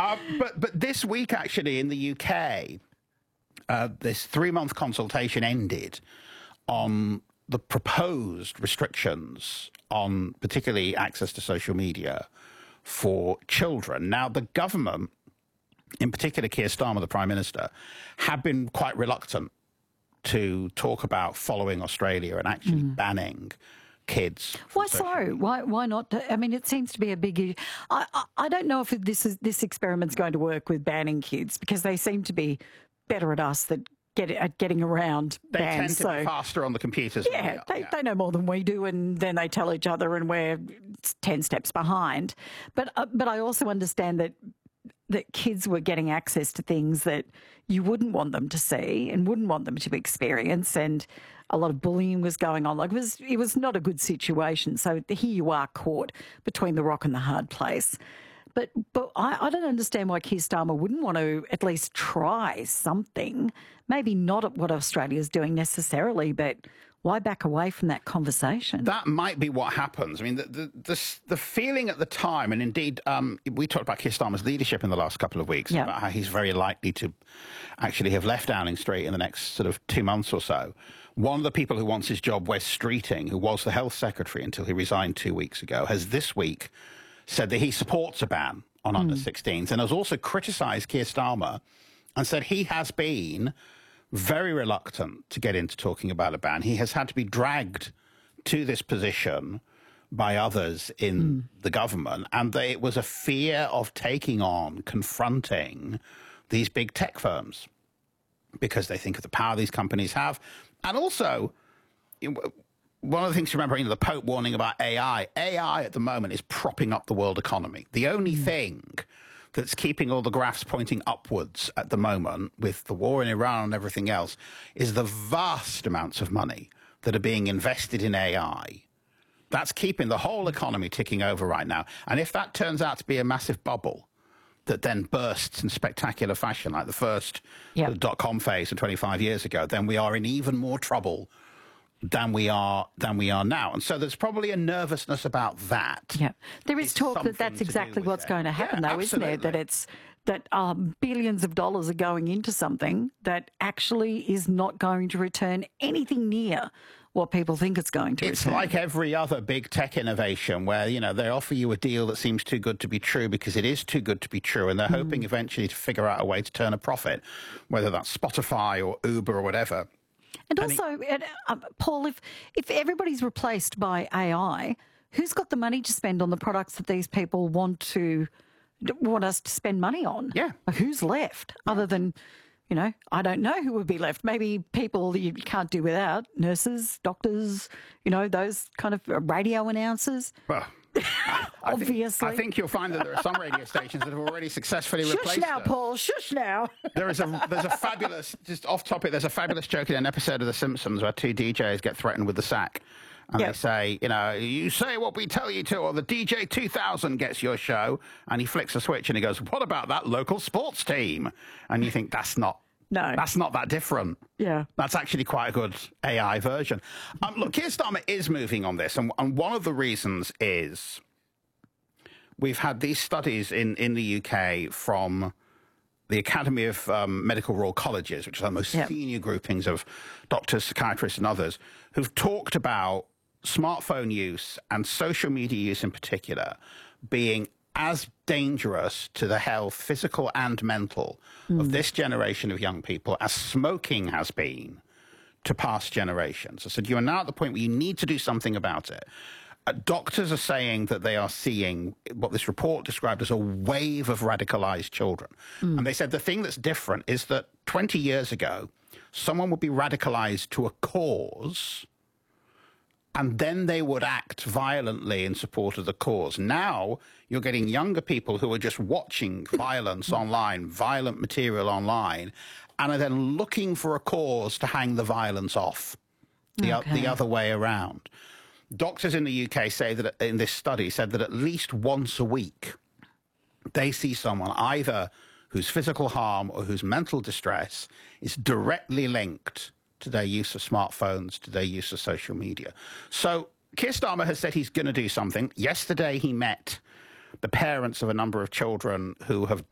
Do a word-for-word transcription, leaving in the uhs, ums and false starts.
Uh, but, but this week, actually, in the U K, uh, this three-month consultation ended on the proposed restrictions on particularly access to social media for children. Now, the government, in particular Keir Starmer, the Prime Minister, have been quite reluctant to talk about following Australia and actually mm. banning kids. Why so? Why why not? I mean, it seems to be a big issue. I, I, I don't know if this is this experiment's going to work with banning kids, because they seem to be better at us that get at getting around they bans. Tend to so, be faster on the computers. Yeah, they, they, yeah. they know more than we do, and then they tell each other, and we're ten steps behind. But uh, but I also understand that that kids were getting access to things that you wouldn't want them to see and wouldn't want them to experience, and a lot of bullying was going on. Like it was, it was not a good situation. So here you are caught between the rock and the hard place. But but I, I don't understand why Keir Starmer wouldn't want to at least try something. Maybe not at what Australia's doing necessarily, but why back away from that conversation? That might be what happens. I mean, the the, the, the feeling at the time, and indeed um, we talked about Keir Starmer's leadership in the last couple of weeks, yep. about how he's very likely to actually have left Downing Street in the next sort of two months or so. One of the people who wants his job, Wes Streeting, who was the health secretary until he resigned two weeks ago, has this week said that he supports a ban on mm. under sixteens, and has also criticised Keir Starmer and said he has been very reluctant to get into talking about a ban. He has had to be dragged to this position by others in mm. the government, and they, it was a fear of taking on, confronting these big tech firms, because they think of the power these companies have. And also, one of the things to remember, you know, the Pope warning about A I. A I at the moment is propping up the world economy. The only mm. thing that's keeping all the graphs pointing upwards at the moment, with the war in Iran and everything else, is the vast amounts of money that are being invested in A I. That's keeping the whole economy ticking over right now. And if that turns out to be a massive bubble that then bursts in spectacular fashion, like the first yep. dot-com phase of twenty-five years ago, then we are in even more trouble than we are than we are now. And so there's probably a nervousness about that. Yeah, there is talk that that's exactly what's it. going to happen, yeah, though, absolutely. isn't there? That it's that um, billions of dollars are going into something that actually is not going to return anything near what people think it's going to it's return. It's like every other big tech innovation where, you know, they offer you a deal that seems too good to be true because it is too good to be true, and they're mm. hoping eventually to figure out a way to turn a profit, whether that's Spotify or Uber or whatever. And also, and, uh, Paul, if, if everybody's replaced by A I, who's got the money to spend on the products that these people want to want us to spend money on? Yeah. Who's left other than, you know, I don't know who would be left. Maybe people that you can't do without, nurses, doctors, you know, those kind of radio announcers. Well, I obviously. Think, I think you'll find that there are some radio stations that have already successfully Shush replaced now, them. Paul. Shush now. There is a there's a fabulous, just off topic, there's a fabulous joke in an episode of The Simpsons where two D Js get threatened with the sack. And yep. they say, you know, you say what we tell you to, or the D J two thousand gets your show. And he flicks a switch and he goes, what about that local sports team? And you think, that's not, no, that's not that different. Yeah. That's actually quite a good A I version. Um, look, Keir Starmer is moving on this. And, and one of the reasons is we've had these studies in, in the U K from the Academy of um, Medical Royal Colleges, which are the most yep. senior groupings of doctors, psychiatrists and others, who've talked about smartphone use and social media use in particular being as dangerous to the health, physical and mental, mm. of this generation of young people as smoking has been to past generations. I said, you are now at the point where you need to do something about it. Uh, doctors are saying that they are seeing what this report described as a wave of radicalized children. Mm. And they said the thing that's different is that twenty years ago, someone would be radicalized to a cause, and then they would act violently in support of the cause. Now, you're getting younger people who are just watching violence online, violent material online, and are then looking for a cause to hang the violence off, the, okay. the other way around. Doctors in the U K say that, in this study, said that at least once a week, they see someone either whose physical harm or whose mental distress is directly linked to their use of smartphones, to their use of social media. So Keir Starmer has said he's going to do something. Yesterday, he met the parents of a number of children who have